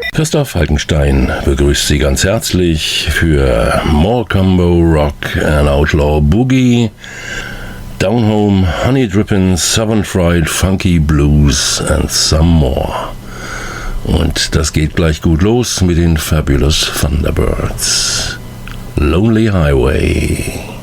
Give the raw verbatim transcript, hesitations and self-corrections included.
Christoph Falkenstein begrüßt Sie ganz herzlich für More Combo Rock and Outlaw Boogie, Down Home, Honey Drippin', Southern Fried, Funky Blues and some more. Und das geht gleich gut los mit den Fabulous Thunderbirds. Lonely Highway.